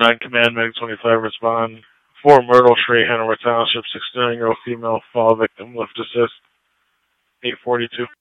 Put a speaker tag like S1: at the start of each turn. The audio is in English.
S1: 9 Command, Meg 25, respond. 4 Myrtle Street, Hanover Township, 69-year-old female, fall victim, lift assist. 842.